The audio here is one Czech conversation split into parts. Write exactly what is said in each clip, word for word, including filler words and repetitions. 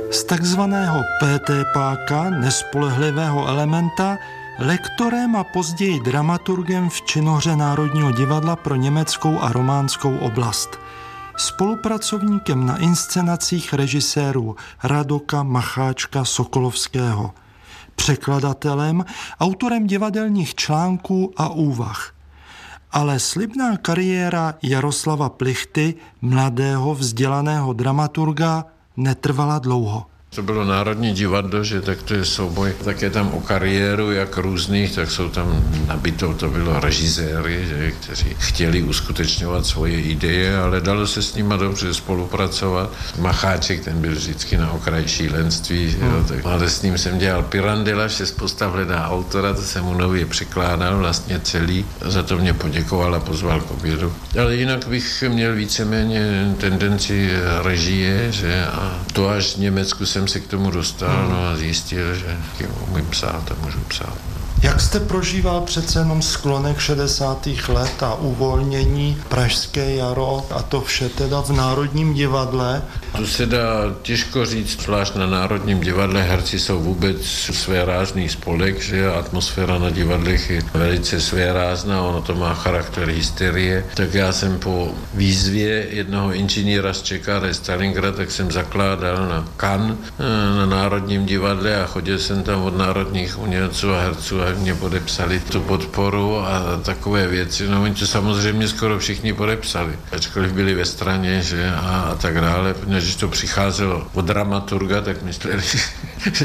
Z takzvaného pétépáka, nespolehlivého elementa, lektorem a později dramaturgem v činohře Národního divadla pro německou a románskou oblast. Spolupracovníkem na inscenacích režisérů Radoka, Macháčka, Sokolovského. Překladatelem, autorem divadelních článků a úvah. Ale slibná kariéra Jaroslava Plichty, mladého vzdělaného dramaturga, netrvala dlouho. To bylo Národní divadlo, že tak to je souboj. Také tam o kariéru, jak různých, tak jsou tam nabito, to bylo režiséry, že, kteří chtěli uskutečňovat svoje ideje, ale dalo se s nima dobře spolupracovat. Macháček, ten byl vždycky na okraji šílenství, že, hmm. jo, tak, ale s ním jsem dělal Pirandela, šest postav hledá autora, to jsem mu nově překládal vlastně celý. Za to mě poděkoval a pozval k obědu. Ale jinak bych měl víceméně tendenci režie, že, a to až v Německu jsem se k tomu dostal, no a zjistil, že umím psát a můžu psát. Jak jste prožíval přece jenom sklonek šedesátých let a uvolnění, Pražské jaro a to vše teda v Národním divadle? To se dá těžko říct, zvlášť na Národním divadle. Herci jsou vůbec svérázný spolek, že atmosféra na divadlech je velice svérázná, ono to má charakter hysterie. Tak já jsem po výzvě jednoho inženýra z Čekáře Stalingrad, tak jsem zakládal na Cannes na Národním divadle a chodil jsem tam od národních umělců a herců a mě podepsali tu podporu a takové věci. No oni to samozřejmě skoro všichni podepsali, ačkoliv byli ve straně, že a, a tak dále. Když to přicházelo od dramaturga, tak mysleli, že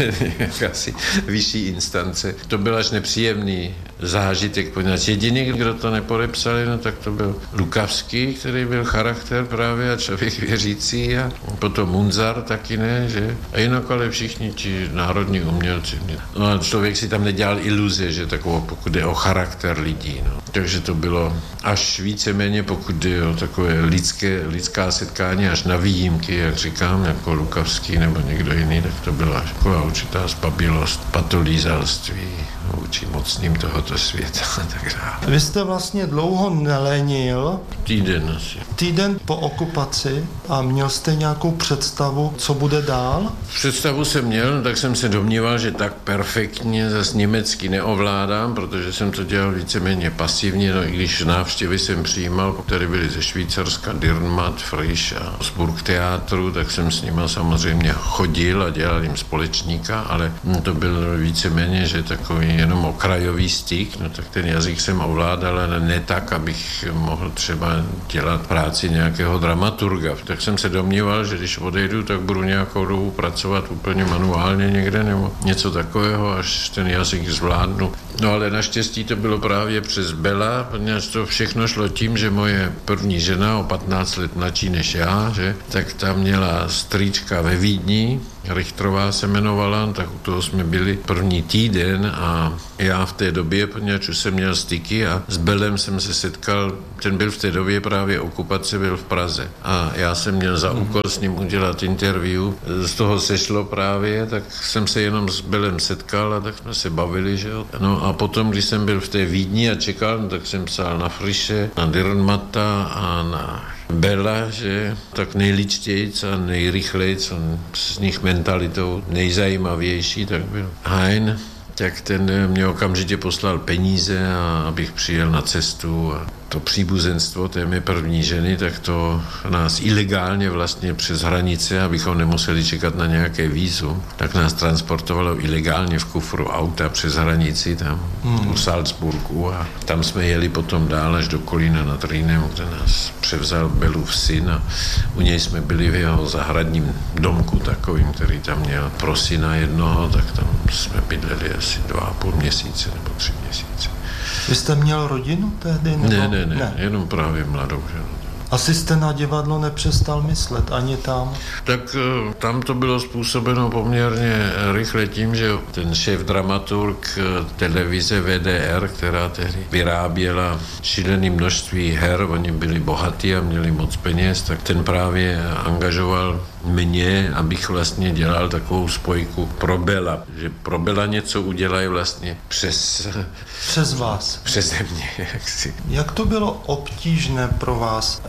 to je asi vyšší instance. To byl až nepříjemný zážitek, poněvadž jediný, kdo to nepodepsali, no tak to byl Lukavský, který byl charakter právě a člověk věřící a potom Munzar taky ne, že? A jinak ale všichni ti národní umělci. No a člověk si tam nedělal iluze, že takovou, pokud jde o charakter lidí, no. Takže to bylo až víceméně, pokud jde o takové lidské, lidská setkání, až na výjimky, jak říkám, jako Lukavský nebo někdo jiný, tak to byla taková určitá zbabilost, patolízalství vůči mocným tohoto světa a tak dále. Vy jste vlastně dlouho nelenil. Týden asi. Týden po okupaci a měl jste nějakou představu, co bude dál? Představu jsem měl, tak jsem se domníval, že tak perfektně zase německy neovládám, protože jsem to dělal víceméně pasivně, no i když návštěvy jsem přijímal, které byly ze Švýcarska, Dürrenmatt, Frisch a z Burgtheatru, tak jsem s nima samozřejmě chodil a dělal jim společníka, ale to byl víceméně, že takový jenom okrajový styk, no tak ten jazyk jsem ovládal, ale ne tak, abych mohl třeba dělat práci nějakého dramaturga. Tak jsem se domníval, že když odejdu, tak budu nějakou dobu pracovat úplně manuálně někde nebo něco takového, až ten jazyk zvládnu. No ale naštěstí to bylo právě přes Bela, protože to všechno šlo tím, že moje první žena, o patnáct let mladší než já, že, tak ta měla strýčka ve Vídni, Richtrová se jmenovala, tak u toho jsme byli první týden a já v té době, protože už jsem měl styky a s Belem jsem se setkal, ten byl v té době právě okupace, byl v Praze a já jsem měl za úkol s ním udělat interview, z toho sešlo právě, tak jsem se jenom s Belem setkal a tak jsme se bavili, že jo. No a potom, když jsem byl v té Vídni a čekal, no, tak jsem psal na Frische, na Dürrenmatta a na Bela, že tak nejličtějc a nejrychlejc, z nich mentalitou nejzajímavější, tak byl Hein, tak ten mě okamžitě poslal peníze, a abych přijel na cestu a to příbuzenstvo té mé první ženy, tak to nás ilegálně vlastně přes hranice, abychom nemuseli čekat na nějaké vízum, tak nás transportovalo ilegálně v kufru auta přes hranici tam hmm. v Salzburgu a tam jsme jeli potom dál až do Kolína nad Rýnem, kde nás převzal Belův syn a u něj jsme byli v jeho zahradním domku takovým, který tam měl pro syna jednoho, tak tam jsme bydleli asi dva a půl měsíce nebo tři měsíce. Vy jste měl rodinu tehdy? Nebo? Ne, ne, ne, ne, jenom právě mladou ženu. Asi jste na divadlo nepřestal myslet, ani tam? Tak tam to bylo způsobeno poměrně rychle tím, že ten šéf dramaturg televize V D R, která tehdy vyráběla šílené množství her, oni byli bohatí a měli moc peněz, tak ten právě angažoval mě, abych vlastně dělal takovou spojku pro Bela, že pro Bela něco udělají vlastně přes... Přes vás. Přes mě, jak si. Jak to bylo obtížné pro vás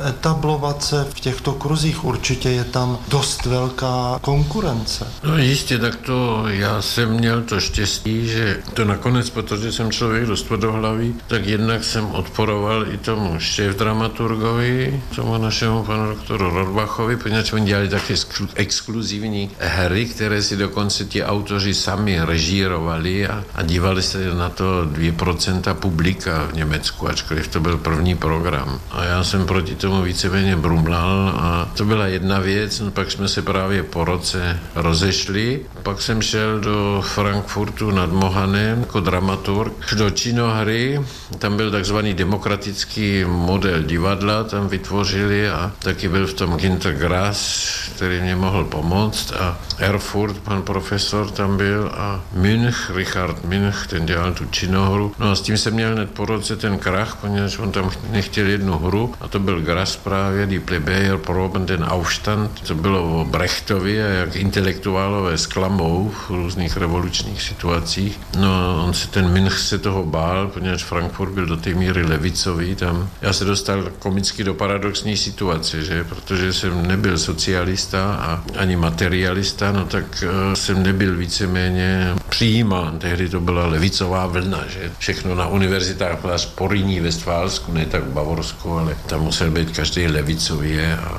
etablovat se v těchto kruzích? Určitě je tam dost velká konkurence. No jistě, tak to já jsem měl to štěstí, že to nakonec, protože jsem člověk dost tvrdohlavý, tak jednak jsem odporoval i tomu šéfdramaturgovi, tomu našemu panu doktoru Rodbachovi, protože oni dělali také exkluzivní hry, které si dokonce ti autoři sami režírovali a, a dívali se na to dvě procenta publika v Německu, ačkoliv to byl první program. A já jsem proti tomu víceméně brumlal a to byla jedna věc, no pak jsme se právě po roce rozešli, pak jsem šel do Frankfurtu nad Mohanem jako dramaturg do činohry, tam byl takzvaný demokratický model divadla, tam vytvořili a taky byl v tom Günter Grass, který mě mohl pomoct a Erfurt, pan profesor tam byl a Münch, Richard Münch, ten dělal tu činohru. No a s tím jsem měl hned po roce ten krach, poněvadž on tam nechtěl jednu hru a to byl Grass právě, Die Plebejer proben den Aufstand, to bylo o Brechtovi a jak intelektuálové zklamou v různých revolučních situacích. No a on se, ten Münch se toho bál, poněvadž Frankfurt byl do té míry levicový tam. Já se dostal komicky do paradoxní situace, že, protože jsem nebyl socialista a ani materialista, no tak uh, jsem nebyl víceméně přijímán. Tehdy to byla levicová vlna, že všechno na univerzitách byla Poryní Westfálsku, ne tak v Bavorsku, ale tam musel být každý levicově a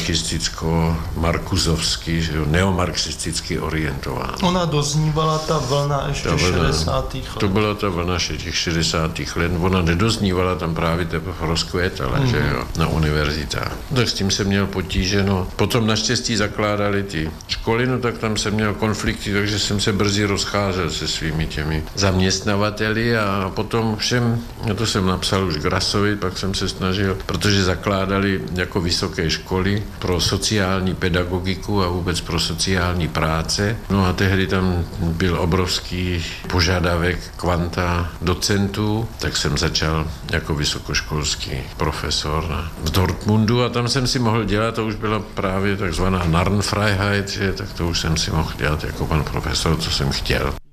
anarchisticko-markuzovský, že jo, neomarxisticky orientován. Ona doznívala ta vlna ještě v šedesátých let. To byla ta vlna těch šedesátých let. Ona nedoznívala, tam právě teprve rozkvětala, mm. že jo, na univerzitách. Tak s tím jsem měl potíže, no. Potom naštěstí zakládali ty školy, no tak tam jsem měl konflikty, takže jsem se brzy rozcházel se svými těmi zaměstnavateli a potom všem, no to jsem napsal už Grassovi, pak jsem se snažil, protože zakládali jako vysoké školy pro sociální pedagogiku a vůbec pro sociální práce. No a tehdy tam byl obrovský požadavek kvanta docentů, tak jsem začal jako vysokoškolský profesor v Dortmundu a tam jsem si mohl dělat, to už byla právě takzvaná Narrenfreiheit, že, tak to už jsem si mohl dělat jako pan profesor, co jsem chtěl.